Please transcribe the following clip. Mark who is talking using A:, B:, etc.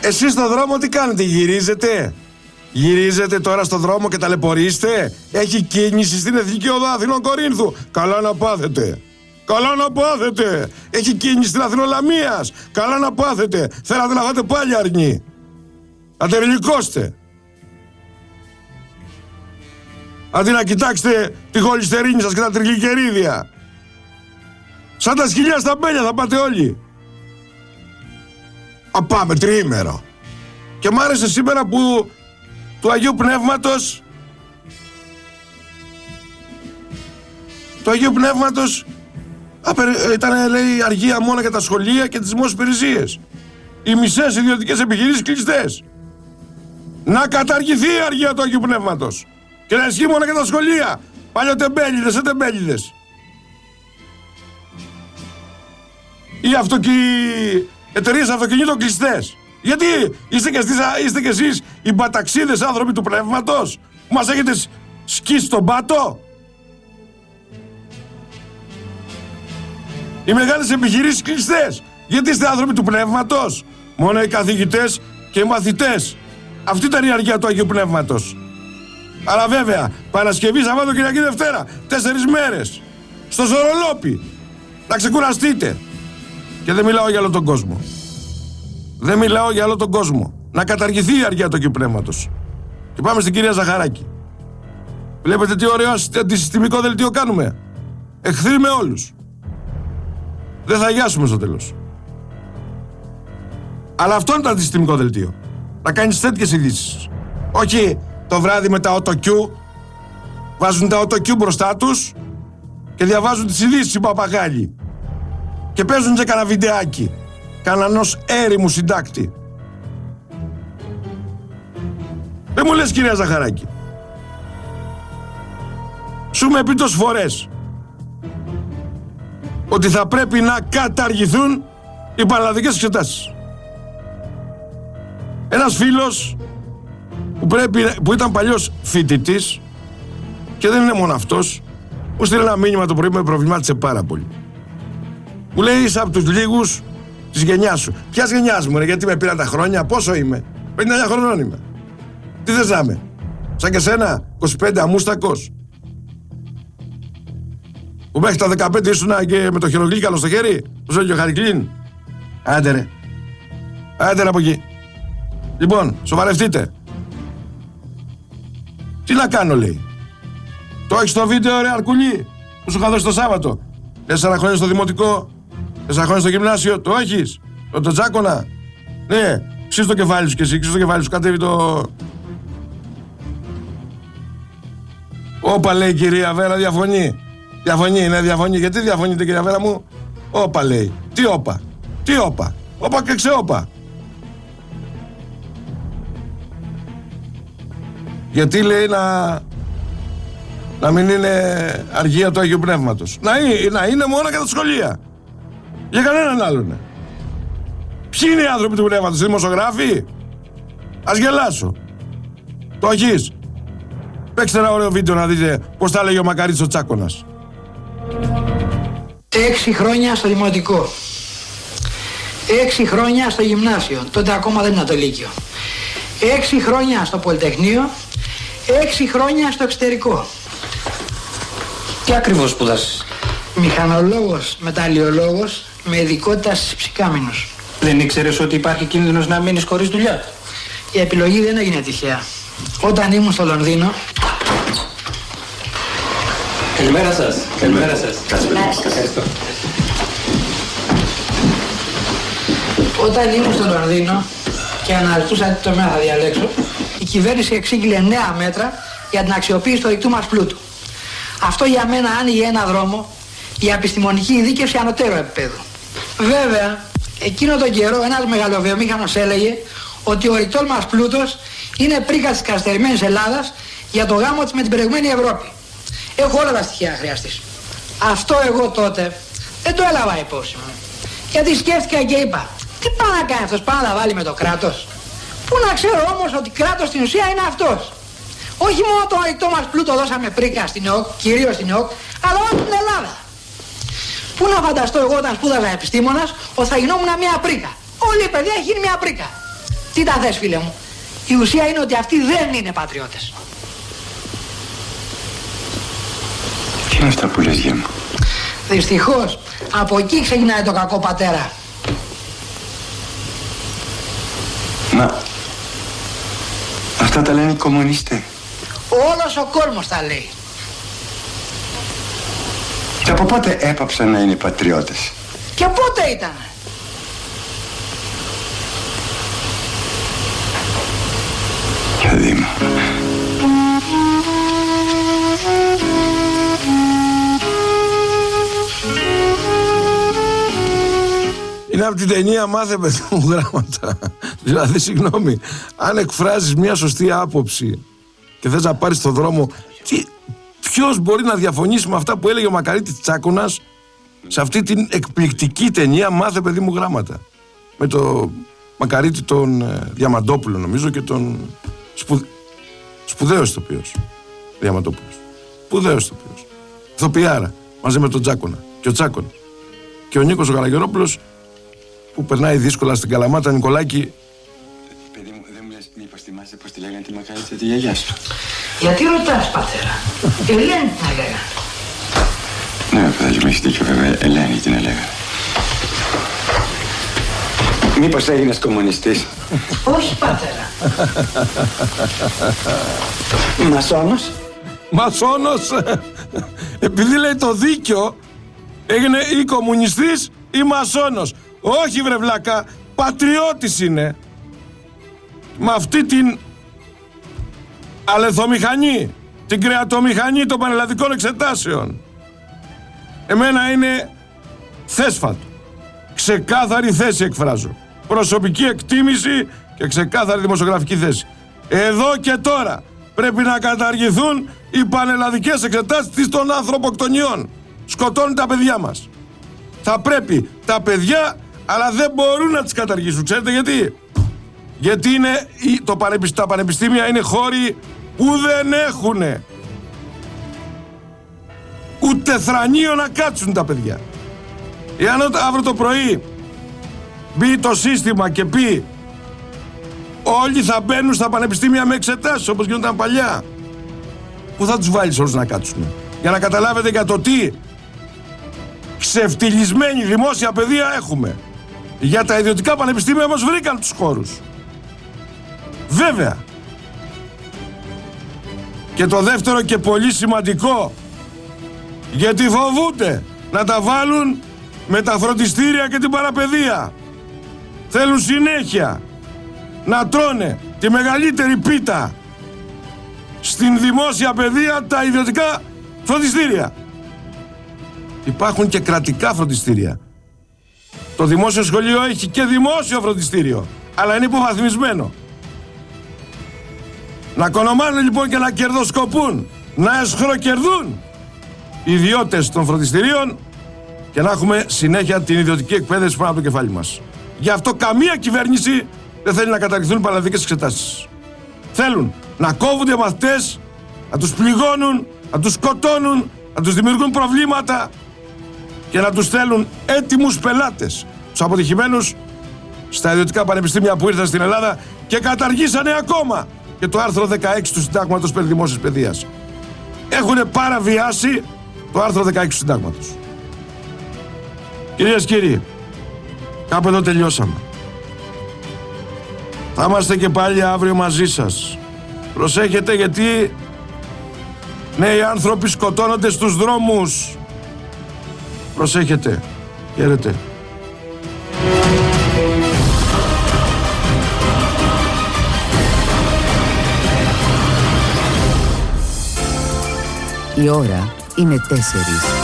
A: Εσείς στον δρόμο τι κάνετε, γυρίζετε? Γυρίζετε τώρα στον δρόμο και ταλαιπωρείστε? Έχει κίνηση στην Εθνική Οδό Αθηνών Κορίνθου? Καλά να πάθετε. Καλά να πάθετε. Έχει κίνηση στην Αθηνολαμίας? Καλά να πάθετε. Θέλατε να φάτε πάλι αρνί. Να τερλικώστε. Αντί να κοιτάξετε τη χολυστερίνη σας και τα τριγλικερίδια. Σαν τα σκυλιά στα μπέλια θα πάτε όλοι. Α, πάμε τριήμερο. Και μ' άρεσε σήμερα που του Αγίου Πνεύματος ήταν, λέει, αργία μόνο για τα σχολεία και τις δημόσιες υπηρεσίες. Οι μισές ιδιωτικές επιχειρήσεις κλειστές. Να καταργηθεί η αργία του Αγίου Πνεύματος και να ισχύει μόνο για τα σχολεία. Παλιοτεμπέλιδες, ετεμπέλιδες. Οι εταιρείες αυτοκινήτων κλειστές. Γιατί είστε κι εσείς οι μπαταξίδες άνθρωποι του πνεύματος που μας έχετε σκίσει τον πάτο? Οι μεγάλες επιχειρήσεις κλειστές. Γιατί είστε άνθρωποι του πνεύματος? Μόνο οι καθηγητές και οι μαθητές. Αυτή ήταν η αργία του Αγίου Πνεύματος. Αλλά βέβαια, Παρασκευή, Σαββάτο, Κυριακή, Δευτέρα, 4 μέρες. Στο Ζωρολόπι. Να ξεκουραστείτε. Και δεν μιλάω για όλο τον κόσμο. Δεν μιλάω για όλο τον κόσμο. Να καταργηθεί η αργία του Αγίου Πνεύματος. Και πάμε στην κυρία Ζαχαράκη. Βλέπετε τι ωραίο αντισυστημικό δελτίο κάνουμε. Εχθροί με όλους. Δεν θα αγιάσουμε στο τέλος. Αλλά αυτό είναι το αντισυστημικό δελτίο. Να κάνεις τέτοιες ειδήσεις. Όχι το βράδυ με τα οτοκιού. Βάζουν τα οτοκιού μπροστά τους και διαβάζουν τις ειδήσεις οι παπαγάλοι. Και παίζουν και κανένα βιντεάκι. Κανανός έρημου συντάκτη. Δεν μου λες, κυρία Ζαχαράκη. Σου με πει τόσες φορές ότι θα πρέπει να καταργηθούν οι πανελλαδικές εξετάσεις. Ένας φίλος που ήταν παλιός φοιτητής και δεν είναι μόνο αυτός, μου στείλε ένα μήνυμα το πρωί, με προβλημάτισε πάρα πολύ. Μου λέει, είσαι από τους λίγους της γενιάς σου. Ποιας γενιάς μου, ρε, γιατί με πήραν τα χρόνια? Πόσο είμαι? 59 χρονών είμαι. Τι θες να είμαι? Σαν και σένα, 25, αμούστακος, που μέχρι τα 15 ήσουνα και με το χειρογλύκαλο στο χέρι, που ζω και ο Χαρικλίν. Άντε ρε. Άντε ρε από εκεί. Λοιπόν, σοβαρευτείτε. Τι να κάνω, λέει. Το έχεις στο βίντεο, ρε Αρκουλή, που σου είχα δώσει το Σάββατο? 4 χρόνια στο δημοτικό, 4 χρόνια στο γυμνάσιο, το έχεις? Το Τζάκονα. Ναι, ξύς το κεφάλι σου και εσύ, ξύς το κεφάλι σου, κατέβει το... Όπα, λέει η κυρία Βέρα, διαφωνεί. Διαφωνεί, ναι, διαφωνεί. Γιατί διαφωνείτε, κυρία Βέρα μου? Όπα, λέει. Τι όπα? Τι όπα? Όπα και ξεόπα. Γιατί, λέει, να μην είναι αργία του Αγίου Πνεύματος? Να είναι μόνο για τα σχολεία. Για κανέναν άλλον. Ποιοι είναι οι άνθρωποι του πνεύματος? Οι δημοσιογράφοι? Ας γελάσω. Το έχεις? Παίξτε ένα ωραίο βίντεο να δείτε πώς τα έλεγε ο Μακαρίτης ο Τσάκωνας.
B: 6 χρόνια στο δημοτικό, 6 χρόνια στο γυμνάσιο, τότε ακόμα δεν ήταν το λύκειο, 6 χρόνια στο πολυτεχνείο, 6 χρόνια στο εξωτερικό.
C: Τι ακριβώς σπουδάσεις?
B: Μηχανολόγος, μεταλλιολόγος, με ειδικότητα στις ψυκάμινους.
C: Δεν ήξερες ότι υπάρχει κίνδυνος να μείνεις χωρίς δουλειά?
B: Η επιλογή δεν έγινε τυχαία. Όταν ήμουν στο Λονδίνο...
C: Καλημέρα σας. Καλημέρα σας. Ευχαριστώ.
B: Όταν ήμουν στο Λονδίνο και αναζητούσα τι τομέα θα διαλέξω, η κυβέρνηση εξήγηλε νέα μέτρα για την αξιοποίηση του ορυκτού μας πλούτου. Αυτό για μένα άνοιγε ένα δρόμο για επιστημονική ειδίκευση ανωτέρω επίπεδου. Βέβαια, εκείνο τον καιρό ένας μεγαλοβιομήχανος έλεγε ότι ο ορυκτός μας πλούτος είναι πρίκα της καθυστερημένης Ελλάδας για το γάμο της με την προηγούμενη Ευρώπη. Έχω όλα τα στοιχεία χρειαστής. Αυτό εγώ τότε δεν το έλαβα υπόψη μου. Γιατί σκέφτηκα και είπα, τι πάει να κάνει αυτός, πάει να τα βάλει με το κράτος? Πού να ξέρω όμως ότι κράτος στην ουσία είναι αυτός. Όχι μόνο το ορυκτό μας πλούτο δώσαμε πρίκα στην ΕΟΚ, κυρίως στην ΕΟΚ, αλλά όλη την Ελλάδα. Πού να φανταστώ εγώ όταν σπούδαζα επιστήμονας ότι θα γινόμουν μια πρίκα? Όλη η παιδεία έχει γίνει μια πρίκα. Τι τα θες, φίλε μου? Η ουσία είναι ότι αυτοί δεν είναι πατριώτες.
D: Τι είναι αυτά που λες, γεια μου?
B: Δυστυχώς, από εκεί ξεκινάει το κακό, πατέρα.
D: Μα αυτά τα λένε οι κομμουνιστές.
B: Όλος ο κόσμος τα λέει.
D: Και από πότε έπαψαν να είναι πατριώτες?
B: Και πότε ήταν?
D: Για δήμα.
A: Είναι από την ταινία «Μάθε παιδί μου γράμματα». Δηλαδή, συγγνώμη, αν εκφράζεις μια σωστή άποψη και θες να πάρεις τον δρόμο, ποιος μπορεί να διαφωνήσει με αυτά που έλεγε ο Μακαρίτης Τσάκωνας σε αυτή την εκπληκτική ταινία «Μάθε παιδί μου γράμματα», με το Μακαρίτη τον Διαμαντόπουλο, νομίζω, και τον σπουδαίος ηθοποιός Διαμαντόπουλος. Σπουδαίος ηθοποιός. Ηθοποιάρα, μαζί με τον Τσάκωνα και ο Τσάκωνα. Και ο Νίκος ο Καλαγερόπουλος, που περνάει δύσκολα στην Καλαμάτα, Νικολάκη.
D: Παιδί μου, δεν μου λες μήπως θυμάσαι πως τη λέγανε τη Μακαρίτσα τη γιαγιά σου?
B: Γιατί ρωτάς, πατέρα? Ελένη την έλεγα.
D: Ναι, παιδάκι μου, έχεις δίκιο, βέβαια, Ελένη την έλεγα. Μήπως έγινες κομμουνιστής?
B: Όχι, πατέρα.
D: Μασόνος?
A: Μασόνος. Επειδή λέει το δίκιο, έγινε ή κομμουνιστής ή μασόνος. Όχι, βρε βλάκα, πατριώτης είναι. Με αυτή την αλεθομηχανή, την κρεατομηχανή των πανελλαδικών εξετάσεων. Εμένα είναι θέσφατο. Ξεκάθαρη θέση εκφράζω. Προσωπική εκτίμηση και ξεκάθαρη δημοσιογραφική θέση. Εδώ και τώρα πρέπει να καταργηθούν οι πανελλαδικές εξετάσεις των ανθρωποκτονιών. Σκοτώνουν τα παιδιά μας. Θα πρέπει τα παιδιά, αλλά δεν μπορούν να τις καταργήσουν. Ξέρετε γιατί? Γιατί είναι τα πανεπιστήμια είναι χώροι που δεν έχουνε ούτε θρανείο να κάτσουν τα παιδιά. Εάν αύριο το πρωί μπει το σύστημα και πει όλοι θα μπαίνουν στα πανεπιστήμια με εξετάσεις όπως γινόταν παλιά, πού θα τους βάλεις όλους να κάτσουν? Για να καταλάβετε για το τι ξεφτυλισμένη δημόσια παιδεία έχουμε. Για τα ιδιωτικά πανεπιστήμια όμως βρήκαν τους χώρους. Βέβαια. Και το δεύτερο και πολύ σημαντικό, γιατί φοβούνται να τα βάλουν με τα φροντιστήρια και την παραπαιδεία. Θέλουν συνέχεια να τρώνε τη μεγαλύτερη πίτα στην δημόσια παιδεία τα ιδιωτικά φροντιστήρια. Υπάρχουν και κρατικά φροντιστήρια. Το δημόσιο σχολείο έχει και δημόσιο φροντιστήριο, αλλά είναι υποβαθμισμένο. Να κονομάνε λοιπόν και να κερδοσκοπούν, να εσχροκερδούν οι ιδιώτες των φροντιστηρίων και να έχουμε συνέχεια την ιδιωτική εκπαίδευση πάνω από το κεφάλι μας. Γι' αυτό καμία κυβέρνηση δεν θέλει να καταργηθούν οι πανελλαδικές εξετάσεις. Θέλουν να κόβονται μαθητές, να τους πληγώνουν, να τους σκοτώνουν, να τους δημιουργούν προβλήματα και να τους στέλνουν έτοιμους πελάτες, τους αποτυχημένους στα ιδιωτικά πανεπιστήμια που ήρθαν στην Ελλάδα και καταργήσανε ακόμα και το άρθρο 16 του Συντάγματος περί δημόσιας παιδείας. Έχουν παραβιάσει το άρθρο 16 του Συντάγματος. Κυρίες και κύριοι, κάπου εδώ τελειώσαμε. Θα είμαστε και πάλι αύριο μαζί σας. Προσέχετε, γιατί νέοι άνθρωποι σκοτώνονται στους δρόμους. Προσέχετε. Χαίρετε.
E: Η ώρα είναι 4.